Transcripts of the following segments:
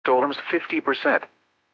Storms 50%.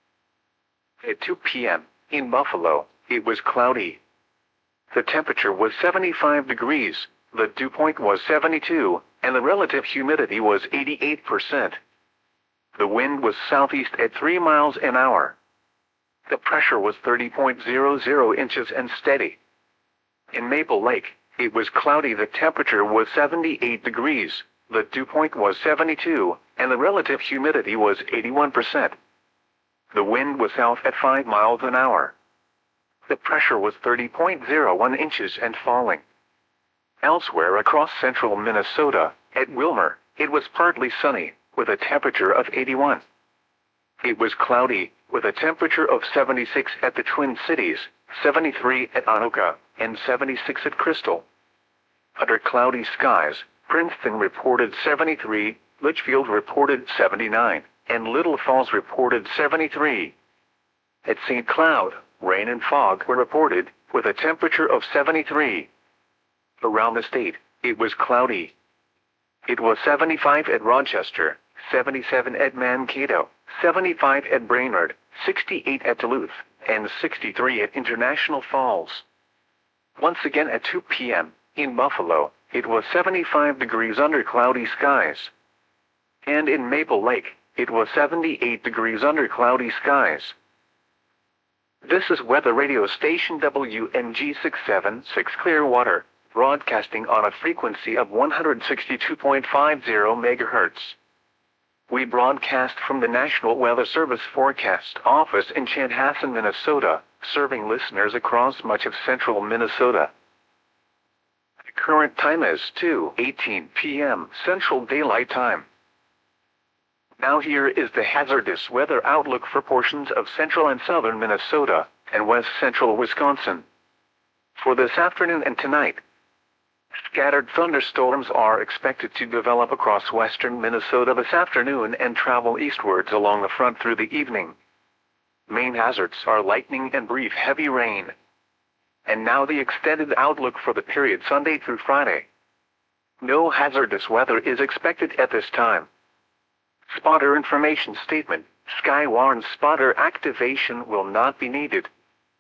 At 2 p.m., in Buffalo, it was cloudy. The temperature was 75 degrees, the dew point was 72, and the relative humidity was 88%. The wind was southeast at 3 miles an hour. The pressure was 30.00 inches and steady. In Maple Lake, it was cloudy. The temperature was 78 degrees, the dew point was 72, and the relative humidity was 81%. The wind was south at 5 miles an hour. The pressure was 30.01 inches and falling. Elsewhere across central Minnesota, at Willmar, it was partly sunny, with a temperature of 81. It was cloudy, with a temperature of 76 at the Twin Cities, 73 at Anoka, and 76 at Crystal. Under cloudy skies, Princeton reported 73, Litchfield reported 79, and Little Falls reported 73. At St. Cloud, rain and fog were reported, with a temperature of 73. Around the state, it was cloudy. It was 75 at Rochester, 77 at Mankato, 75 at Brainerd, 68 at Duluth, and 63 at International Falls. Once again at 2 p.m., in Buffalo, it was 75 degrees under cloudy skies. And in Maple Lake, it was 78 degrees under cloudy skies. This is weather radio station WNG 676 Clearwater, broadcasting on a frequency of 162.50 MHz. We broadcast from the National Weather Service Forecast Office in Chanhassen, Minnesota, serving listeners across much of central Minnesota. The current time is 2:18 p.m. Central Daylight Time. Now here is the hazardous weather outlook for portions of central and southern Minnesota, and west central Wisconsin. For this afternoon and tonight, scattered thunderstorms are expected to develop across western Minnesota this afternoon and travel eastwards along the front through the evening. Main hazards are lightning and brief heavy rain. And now the extended outlook for the period Sunday through Friday. No hazardous weather is expected at this time. Spotter information statement: Skywarn spotter activation will not be needed.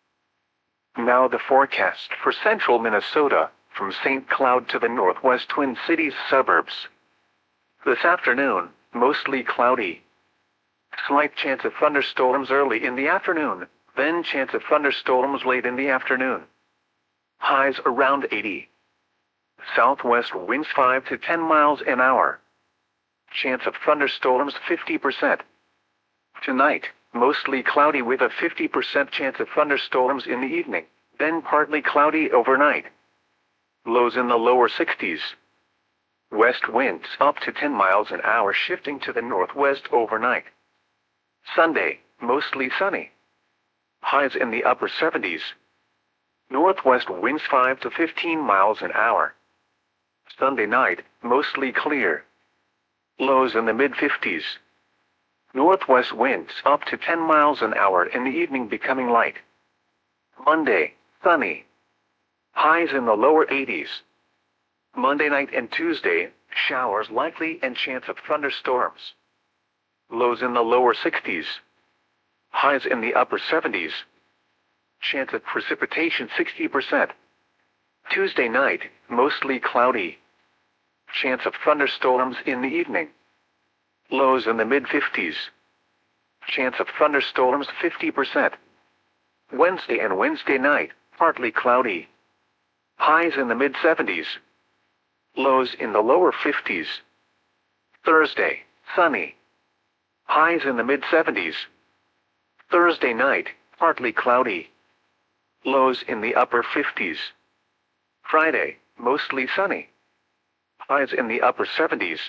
Now the forecast for central Minnesota, from St. Cloud to the northwest Twin Cities suburbs. This afternoon, mostly cloudy. Slight chance of thunderstorms early in the afternoon, then chance of thunderstorms late in the afternoon. Highs around 80. Southwest winds 5 to 10 miles an hour. Chance of thunderstorms 50%. Tonight, mostly cloudy with a 50% chance of thunderstorms in the evening, then partly cloudy overnight. Lows in the lower 60s. West winds up to 10 miles an hour shifting to the northwest overnight. Sunday, mostly sunny. Highs in the upper 70s. Northwest winds 5 to 15 miles an hour. Sunday night, mostly clear. Lows in the mid-50s. Northwest winds up to 10 miles an hour in the evening becoming light. Monday, sunny. Highs in the lower 80s. Monday night and Tuesday, showers likely and chance of thunderstorms. Lows in the lower 60s. Highs in the upper 70s. Chance of precipitation 60%. Tuesday night, mostly cloudy. Chance of thunderstorms in the evening. Lows in the mid-50s. Chance of thunderstorms 50%. Wednesday and Wednesday night, partly cloudy. Highs in the mid-70s. Lows in the lower 50s. Thursday, sunny. Highs in the mid-70s. Thursday night, partly cloudy. Lows in the upper 50s. Friday, mostly sunny. Highs in the upper 70s.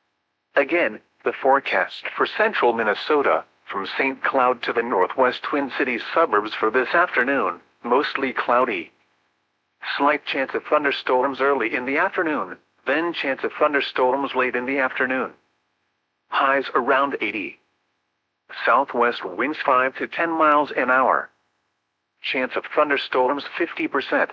Again, the forecast for central Minnesota, from St. Cloud to the northwest Twin Cities suburbs for this afternoon, mostly cloudy. Slight chance of thunderstorms early in the afternoon, then chance of thunderstorms late in the afternoon. Highs around 80. Southwest winds 5 to 10 miles an hour. Chance of thunderstorms 50%.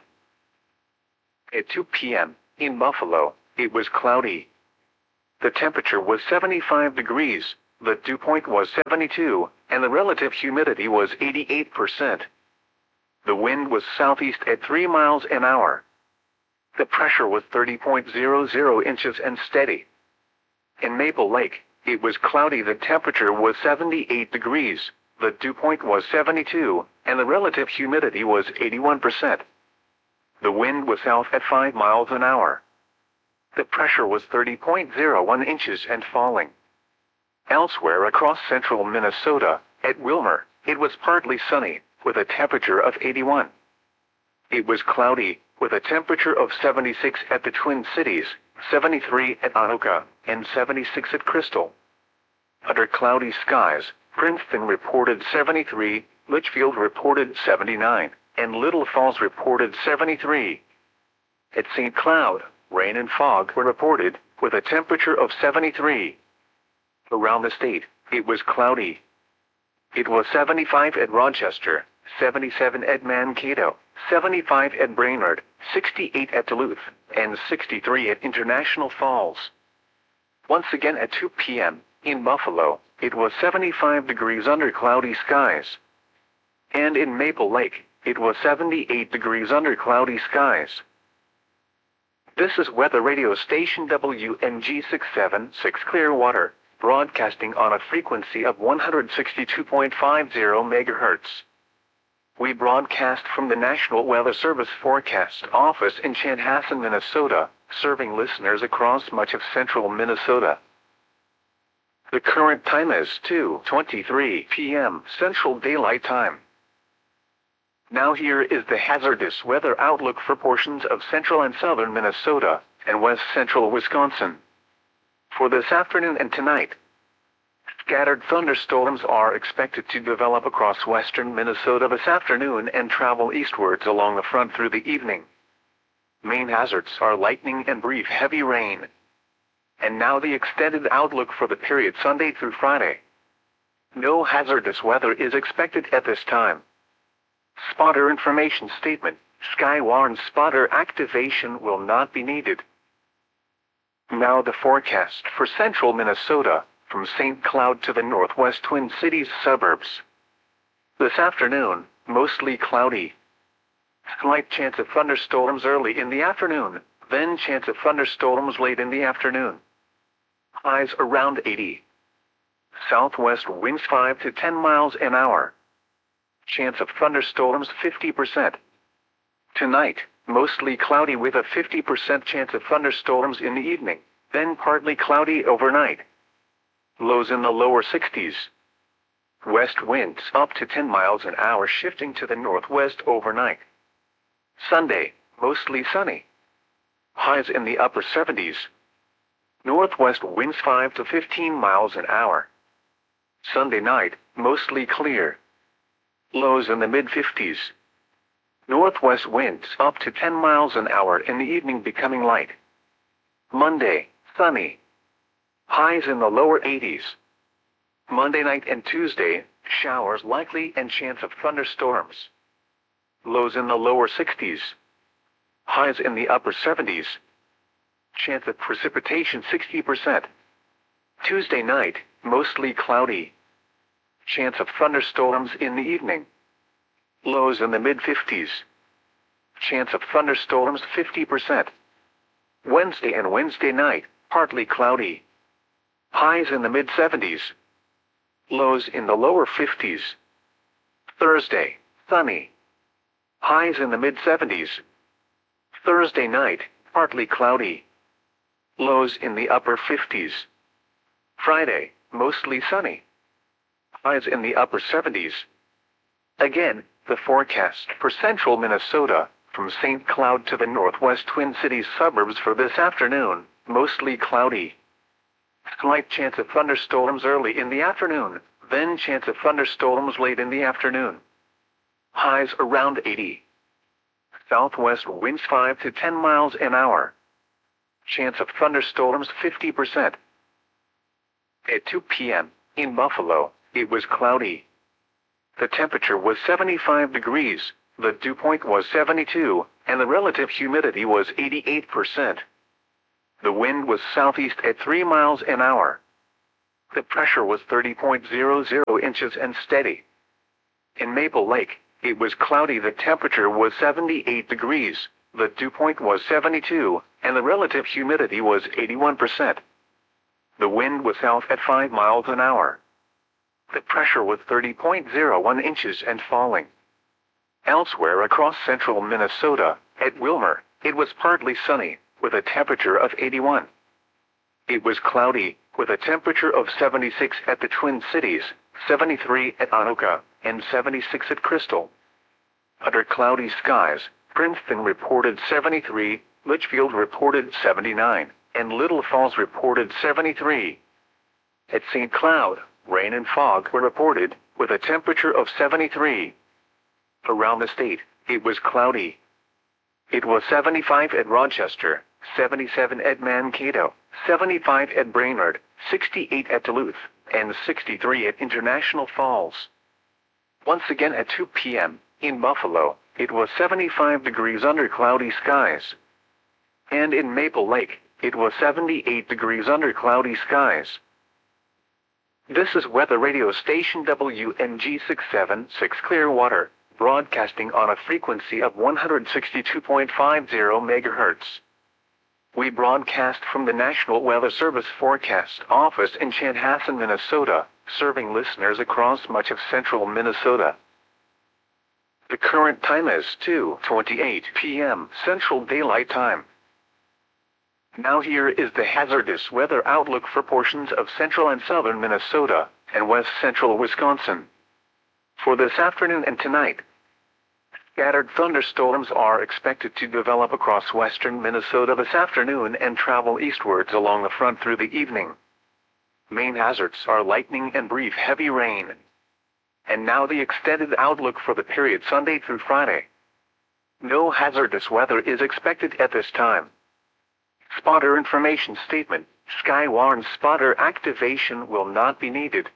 At 2 p.m., in Buffalo, it was cloudy. The temperature was 75 degrees, the dew point was 72, and the relative humidity was 88%. The wind was southeast at 3 miles an hour. The pressure was 30.00 inches and steady. In Maple Lake, it was cloudy. The temperature was 78 degrees, the dew point was 72, and the relative humidity was 81%. The wind was south at 5 miles an hour. The pressure was 30.01 inches and falling. Elsewhere across central Minnesota, at Wilmer, it was partly sunny, with a temperature of 81. It was cloudy, with a temperature of 76 at the Twin Cities, 73 at Anoka, and 76 at Crystal. Under cloudy skies, Princeton reported 73, Litchfield reported 79, and Little Falls reported 73. At St. Cloud, rain and fog were reported, with a temperature of 73. Around the state, it was cloudy. It was 75 at Rochester, 77 at Mankato, 75 at Brainerd, 68 at Duluth, and 63 at International Falls. Once again at 2 p.m., in Buffalo, it was 75 degrees under cloudy skies. And in Maple Lake, it was 78 degrees under cloudy skies. This is weather radio station WMG 676 Clearwater, broadcasting on a frequency of 162.50 MHz. We broadcast from the National Weather Service Forecast Office in Chanhassen, Minnesota, serving listeners across much of central Minnesota. The current time is 2:23 p.m. Central Daylight Time. Now here is the hazardous weather outlook for portions of central and southern Minnesota and west central Wisconsin. For this afternoon and tonight, scattered thunderstorms are expected to develop across western Minnesota this afternoon and travel eastwards along the front through the evening. Main hazards are lightning and brief heavy rain. And now the extended outlook for the period Sunday through Friday. No hazardous weather is expected at this time. Spotter information statement: Skywarn spotter activation will not be needed. Now the forecast for central Minnesota, from St. Cloud to the northwest Twin Cities suburbs. This afternoon, mostly cloudy. Slight chance of thunderstorms early in the afternoon, then chance of thunderstorms late in the afternoon. Highs around 80. Southwest winds 5 to 10 miles an hour. Chance of thunderstorms 50%. Tonight, mostly cloudy with a 50% chance of thunderstorms in the evening, then partly cloudy overnight. Lows in the lower 60s. West winds up to 10 miles an hour shifting to the northwest overnight. Sunday, mostly sunny. Highs in the upper 70s. Northwest winds 5 to 15 miles an hour. Sunday night, mostly clear. Lows in the mid-50s. Northwest winds up to 10 miles an hour in the evening becoming light. Monday, sunny. Highs in the lower 80s. Monday night and Tuesday, showers likely and chance of thunderstorms. Lows in the lower 60s. Highs in the upper 70s. Chance of precipitation 60%. Tuesday night, mostly cloudy. Chance of thunderstorms in the evening. Lows in the mid-50s. Chance of thunderstorms 50%. Wednesday and Wednesday night, partly cloudy. Highs in the mid-70s. Lows in the lower 50s. Thursday, sunny. Highs in the mid-70s. Thursday night, partly cloudy. Lows in the upper 50s. Friday, mostly sunny. Highs in the upper 70s. Again, the forecast for central Minnesota, from St. Cloud to the northwest Twin Cities suburbs for this afternoon, mostly cloudy. Slight chance of thunderstorms early in the afternoon, then chance of thunderstorms late in the afternoon. Highs around 80. Southwest winds 5 to 10 miles an hour. Chance of thunderstorms 50%. At 2 p.m., in Buffalo, it was cloudy. The temperature was 75 degrees, the dew point was 72, and the relative humidity was 88%. The wind was southeast at 3 miles an hour. The pressure was 30.00 inches and steady. In Maple Lake, it was cloudy. The temperature was 78 degrees, the dew point was 72, and the relative humidity was 81%. The wind was south at 5 miles an hour. The pressure was 30.01 inches and falling. Elsewhere across central Minnesota, at Wilmer, it was partly sunny, with a temperature of 81. It was cloudy, with a temperature of 76 at the Twin Cities, 73 at Anoka, and 76 at Crystal. Under cloudy skies, Princeton reported 73, Litchfield reported 79, and Little Falls reported 73. At St. Cloud, rain and fog were reported, with a temperature of 73. Around the state, it was cloudy. It was 75 at Rochester, 77 at Mankato, 75 at Brainerd, 68 at Duluth, and 63 at International Falls. Once again at 2 p.m., in Buffalo, it was 75 degrees under cloudy skies. And in Maple Lake, it was 78 degrees under cloudy skies. This is weather radio station WNG 676 Clearwater, broadcasting on a frequency of 162.50 MHz. We broadcast from the National Weather Service Forecast Office in Chanhassen, Minnesota, serving listeners across much of central Minnesota. The current time is 2:28 p.m. Central Daylight Time. Now here is the hazardous weather outlook for portions of central and southern Minnesota and west central Wisconsin. For this afternoon and tonight, scattered thunderstorms are expected to develop across western Minnesota this afternoon and travel eastwards along the front through the evening. Main hazards are lightning and brief heavy rain. And now the extended outlook for the period Sunday through Friday. No hazardous weather is expected at this time. Spotter information statement: Skywarn spotter activation will not be needed.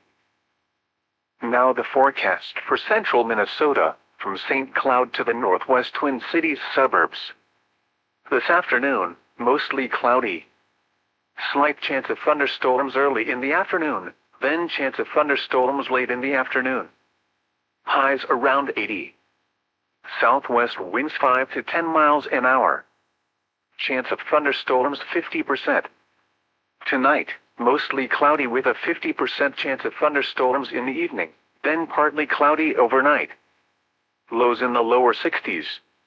Now the forecast for central Minnesota, from St. Cloud to the northwest Twin Cities suburbs. This afternoon, mostly cloudy. Slight chance of thunderstorms early in the afternoon, then chance of thunderstorms late in the afternoon. Highs around 80. Southwest winds 5 to 10 miles an hour. Chance of thunderstorms 50%. Tonight, mostly cloudy with a 50% chance of thunderstorms in the evening, then partly cloudy overnight. Lows in the lower 60s.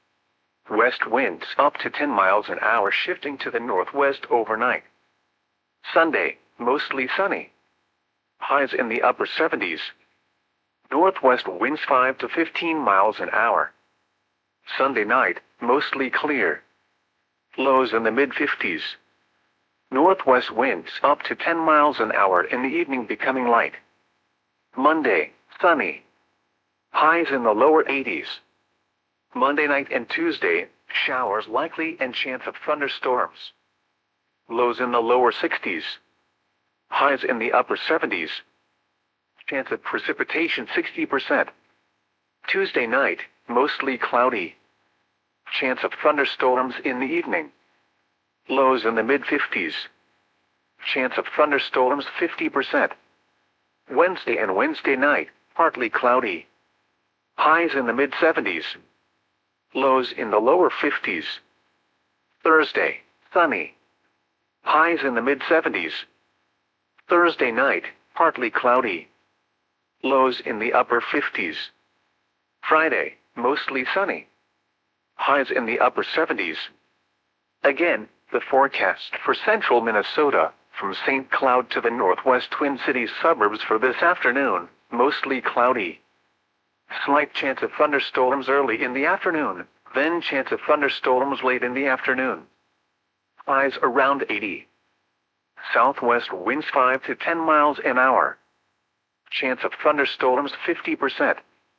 West winds up to 10 miles an hour shifting to the northwest overnight. Sunday, mostly sunny. Highs in the upper 70s. Northwest winds 5 to 15 miles an hour. Sunday night, mostly clear. Lows in the mid-50s. Northwest winds up to 10 miles an hour in the evening becoming light. Monday, sunny. Highs in the lower 80s. Monday night and Tuesday, showers likely and chance of thunderstorms. Lows in the lower 60s. Highs in the upper 70s. Chance of precipitation 60%. Tuesday night, mostly cloudy. Chance of thunderstorms in the evening. Lows in the mid-50s. Chance of thunderstorms 50%. Wednesday and Wednesday night, partly cloudy. Highs in the mid-70s. Lows in the lower 50s. Thursday, sunny. Highs in the mid-70s. Thursday night, partly cloudy. Lows in the upper 50s. Friday, mostly sunny. Highs in the upper 70s. Again, the forecast for central Minnesota, from St. Cloud to the northwest Twin Cities suburbs for this afternoon, mostly cloudy. Slight chance of thunderstorms early in the afternoon, then chance of thunderstorms late in the afternoon. Highs around 80. Southwest winds 5 to 10 miles an hour. Chance of thunderstorms 50%.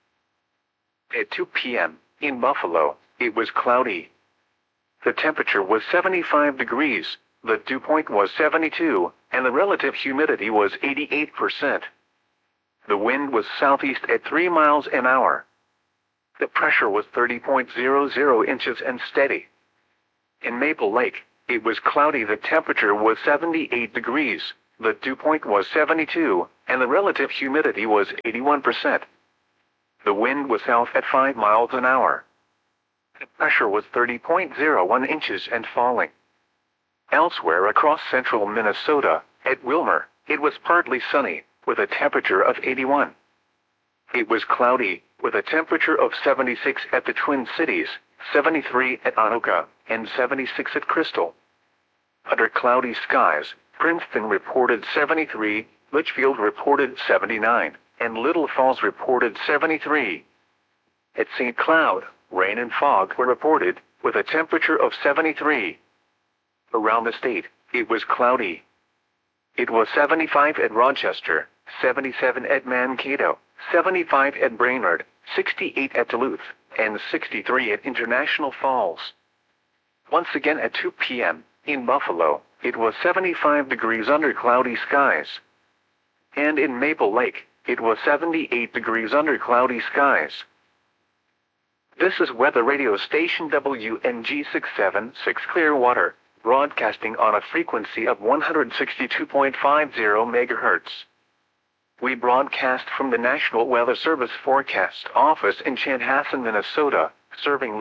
At 2 p.m., in Buffalo, it was cloudy. The temperature was 75 degrees, the dew point was 72, and the relative humidity was 88%. The wind was southeast at 3 miles an hour. The pressure was 30.00 inches and steady. In Maple Lake, it was cloudy. The temperature was 78 degrees, the dew point was 72, and the relative humidity was 81%. The wind was south at 5 miles an hour. The pressure was 30.01 inches and falling. Elsewhere across central Minnesota, at Wilmer, it was partly sunny, with a temperature of 81. It was cloudy, with a temperature of 76 at the Twin Cities, 73 at Anoka, and 76 at Crystal. Under cloudy skies, Princeton reported 73, Litchfield reported 79, and Little Falls reported 73. At St. Cloud, rain and fog were reported, with a temperature of 73. Around the state, it was cloudy. It was 75 at Rochester, 77 at Mankato, 75 at Brainerd, 68 at Duluth, and 63 at International Falls. Once again at 2 p.m., in Buffalo, it was 75 degrees under cloudy skies. And in Maple Lake, it was 78 degrees under cloudy skies. This is weather radio station WNG 676 Clearwater, broadcasting on a frequency of 162.50 MHz. We broadcast from the National Weather Service Forecast Office in Chanhassen, Minnesota, serving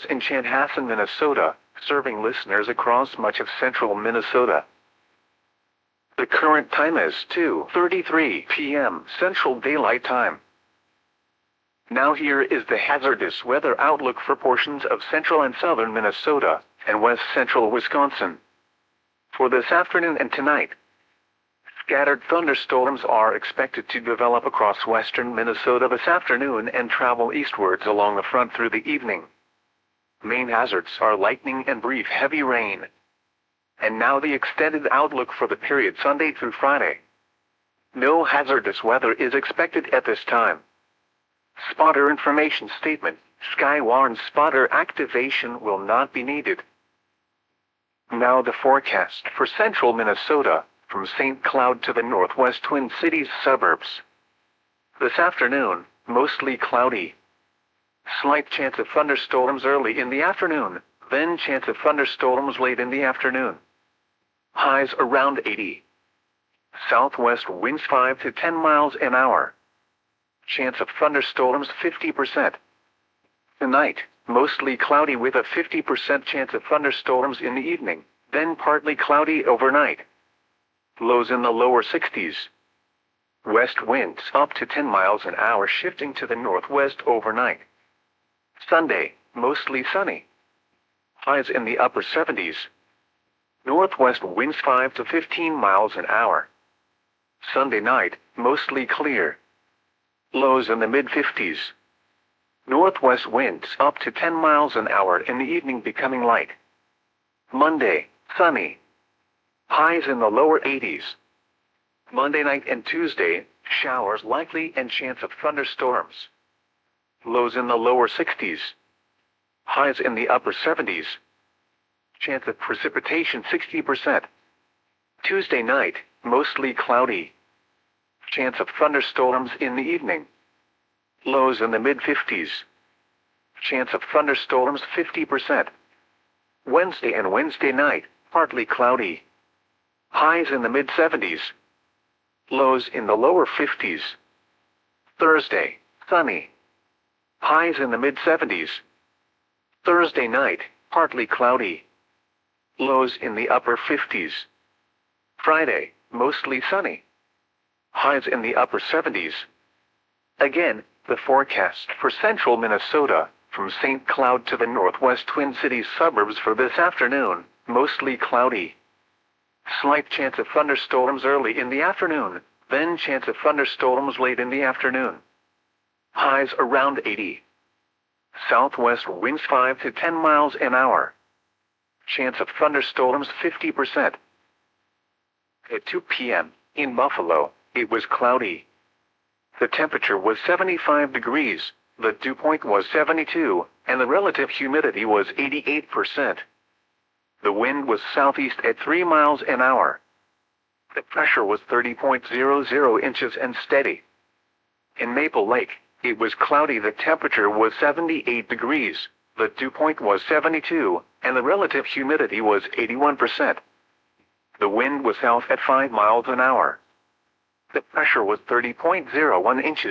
listeners across much of central Minnesota. The current time is 2:33 p.m. Central Daylight Time. Now here is the hazardous weather outlook for portions of central and southern Minnesota and west central Wisconsin. For this afternoon and tonight, scattered thunderstorms are expected to develop across western Minnesota this afternoon and travel eastwards along the front through the evening. Main hazards are lightning and brief heavy rain. And now the extended outlook for the period Sunday through Friday. No hazardous weather is expected at this time. Spotter information statement: Skywarn spotter activation will not be needed. Now the forecast for central Minnesota, from St. Cloud to the northwest Twin Cities suburbs. This afternoon, mostly cloudy. Slight chance of thunderstorms early in the afternoon, then chance of thunderstorms late in the afternoon. Highs around 80. Southwest winds 5 to 10 miles an hour. Chance of thunderstorms 50%. Tonight, mostly cloudy with a 50% chance of thunderstorms in the evening, then partly cloudy overnight. Lows in the lower 60s. West winds up to 10 miles an hour shifting to the northwest overnight. Sunday, mostly sunny. Highs in the upper 70s. Northwest winds 5 to 15 miles an hour. Sunday night, mostly clear. Lows in the mid-50s. Northwest winds up to 10 miles an hour in the evening becoming light. Monday, sunny. Highs in the lower 80s. Monday night and Tuesday, showers likely and chance of thunderstorms. Lows in the lower 60s. Highs in the upper 70s. Chance of precipitation 60%. Tuesday night, mostly cloudy. Chance of thunderstorms in the evening. Lows in the mid-50s. Chance of thunderstorms 50%. Wednesday and Wednesday night, partly cloudy. Highs in the mid-70s. Lows in the lower 50s. Thursday, sunny. Highs in the mid-70s. Thursday night, partly cloudy. Lows in the upper 50s. Friday, mostly sunny. Highs in the upper 70s. Again, the forecast for central Minnesota, from St. Cloud to the northwest Twin Cities suburbs for this afternoon, mostly cloudy. Slight chance of thunderstorms early in the afternoon, then chance of thunderstorms late in the afternoon. Highs around 80. Southwest winds 5 to 10 miles an hour. Chance of thunderstorms 50%. At 2 p.m., in Buffalo, it was cloudy. The temperature was 75 degrees, the dew point was 72, and the relative humidity was 88%. The wind was southeast at 3 miles an hour. The pressure was 30.00 inches and steady. In Maple Lake, it was cloudy. The temperature was 78 degrees, the dew point was 72, and the relative humidity was 81%. The wind was south at 5 miles an hour. The pressure was 30.01 inches.